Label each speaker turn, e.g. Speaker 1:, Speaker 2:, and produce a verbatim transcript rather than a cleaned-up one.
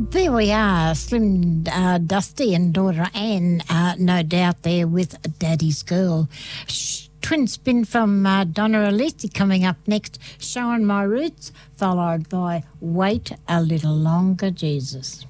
Speaker 1: There we are, Slim uh, Dusty and daughter Anne, uh, no doubt there with Daddy's Girl. Shh, twin spin from uh, Donna Alisi coming up next, Showing My Roots, followed by Wait a Little Longer, Jesus.